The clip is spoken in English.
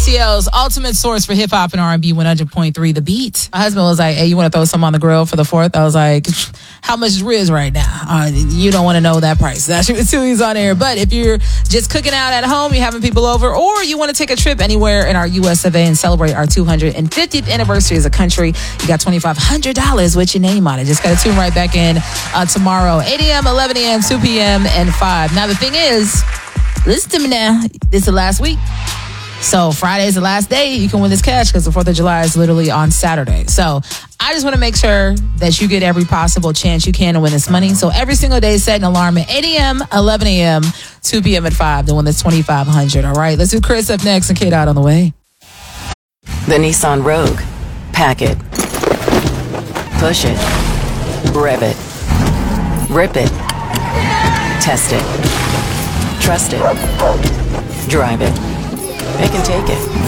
WCL's ultimate source for hip hop and R&B 100.3 The Beat. My husband was like, hey, you want to throw some on the grill for the 4th? I was like, how much is Riz right now? You don't want to know that price. That's until he's on air. But if you're just cooking out at home, you're having people over, or you want to take a trip anywhere in our US of A and celebrate our 250th anniversary as a country, you got $2,500 with your name on it. Just got to tune right back in tomorrow, 8 a.m., 11 a.m., 2 p.m., and 5. Now, the thing is, listen to me now. This is the last week. So Friday is the last day you can win this cash because the 4th of July is literally on Saturday. So I just want to make sure that you get every possible chance you can to win this money. So every single day, set an alarm at 8 a.m., 11 a.m., 2 p.m. at 5 to win this $2,500. All right, let's do Chris up next and Kate out on the way. The Nissan Rogue. Pack it. Push it. Rev it. Rip it. Test it. Trust it. Drive it. They can take it.